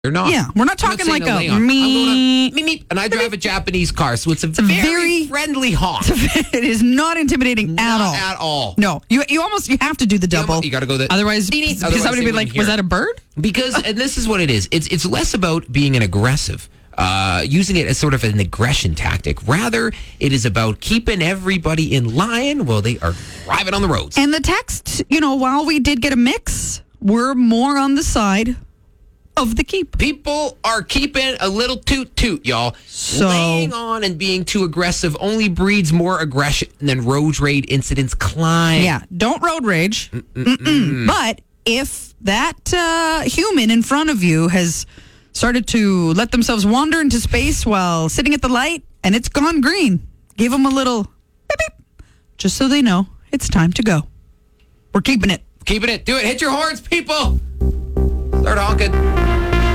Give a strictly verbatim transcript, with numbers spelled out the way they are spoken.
They're not. Yeah, we're not talking like a me, me. me, me, and I drive a Japanese car, so it's a, a very, very- friendly honk. It is not intimidating at Not all. at all. No, you you almost you have to do the double. You got to go the Otherwise, Otherwise somebody they would be like, wouldn't "Was hear that a it. bird?" Because, and this is what it is. It's it's less about being an aggressive, uh, using it as sort of an aggression tactic. Rather, it is about keeping everybody in line while they are driving on the roads. And the text, you know, while we did get a mix, we're more on the side of the keep. People are keeping a little toot toot, y'all. So- Laying on and being too aggressive only breeds more aggression, and then road rage incidents climb. Yeah, don't road rage. Mm-mm. But if that uh, human in front of you has started to let themselves wander into space while sitting at the light and it's gone green, give them a little beep, beep, just so they know it's time to go. We're keeping it. Keeping it. Do it. Hit your horns, people. Start honking.